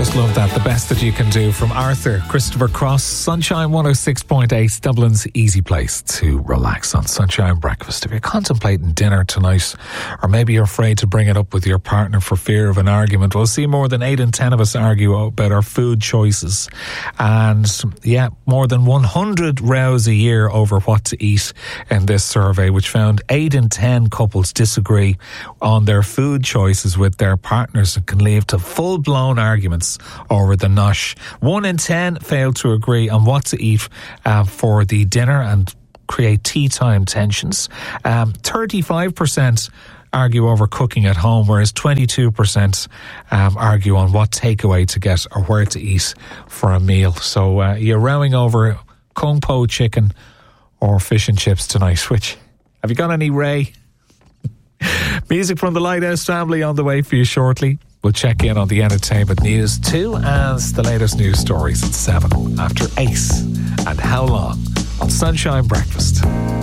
just love that. The best that you can do from Arthur Christopher Cross. Sunshine 106.8, Dublin's easy place to relax on Sunshine Breakfast. If you're contemplating dinner tonight, or maybe you're afraid to bring it up with your partner for fear of an argument, we'll see more than 8 in 10 of us argue about our food choices. And yeah, more than 100 rows a year over what to eat in this survey, which found 8 in 10 couples disagree on their food choices with their partners and can lead to full-blown arguments over the nosh. 1 in 10 failed to agree on what to eat for the dinner and create tea time tensions. 35% argue over cooking at home, whereas 22% argue on what takeaway to get or where to eat for a meal. So you're rowing over kung po chicken or fish and chips tonight. Which, have you got any, Ray? Music from the Lighthouse Family on the way for you shortly. We'll check in on the entertainment news too, as the latest news stories at 7 after Ace and How Long on Sunshine Breakfast.